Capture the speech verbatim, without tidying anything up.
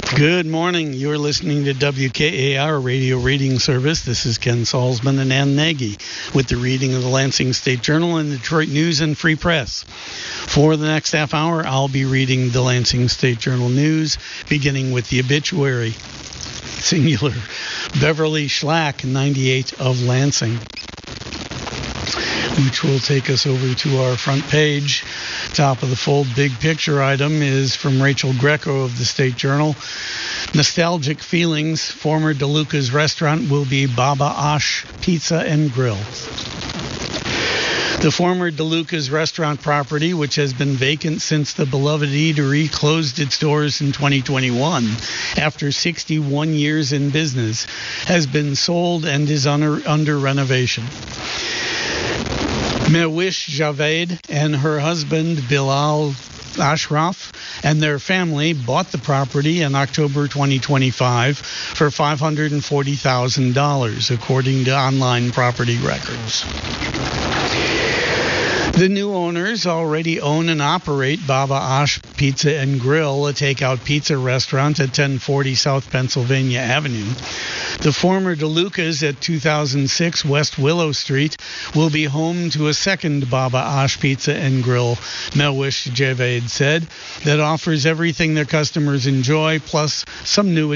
Good morning. You're listening to W K A R Radio Reading Service. This is Ken Salzman and Ann Nagy with the reading of the Lansing State Journal and Detroit News and Free Press. For the next half hour, I'll be reading the Lansing State Journal News, beginning with the obituary. Singular. Beverly Schlack, ninety-eight, of Lansing, which will take us over to our front page. Top of the fold big picture item is from Rachel Greco of the State Journal. Nostalgic feelings. Former DeLuca's restaurant will be Baba Osh Pizza and Grill. The former DeLuca's restaurant property, which has been vacant since the beloved eatery closed its doors in twenty twenty-one after sixty-one years in business, has been sold and is under, under renovation. Mewish Javed and her husband Bilal Ashraf and their family bought the property in October twenty twenty-five for five hundred forty thousand dollars, according to online property records. The new owners already own and operate Baba Osh Pizza and Grill, a takeout pizza restaurant at ten forty South Pennsylvania Avenue. The former DeLuca's at two thousand six West Willow Street will be home to a second Baba Osh Pizza and Grill, Mewish Javed said, that offers everything their customers enjoy, plus some new